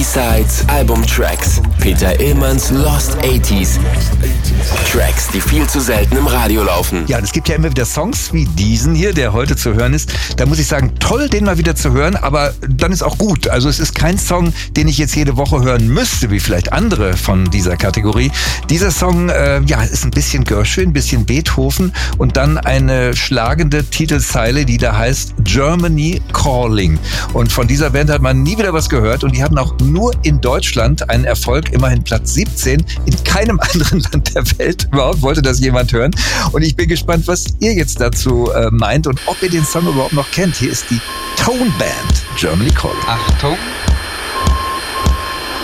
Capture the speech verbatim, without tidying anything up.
B-Sides, Albumtracks, Peter Illmanns Lost achtziger. Tracks, die viel zu selten im Radio laufen. Ja, es gibt ja immer wieder Songs wie diesen hier, der heute zu hören ist. Da muss ich sagen, toll, den mal wieder zu hören, aber dann ist auch gut. Also es ist kein Song, den ich jetzt jede Woche hören müsste, wie vielleicht andere von dieser Kategorie. Dieser Song, äh, ja, ist ein bisschen Gershwin, ein bisschen Beethoven und dann eine schlagende Titelzeile, die da heißt Germany Calling. Und von dieser Band hat man nie wieder was gehört und die hatten auch nur in Deutschland einen Erfolg, immerhin Platz siebzehn. In keinem anderen Land der Welt überhaupt wollte das jemand hören. Und ich bin gespannt, was ihr jetzt dazu äh, meint und ob ihr den Song überhaupt noch kennt. Hier ist die Tone Band, Germany Calling. Achtung,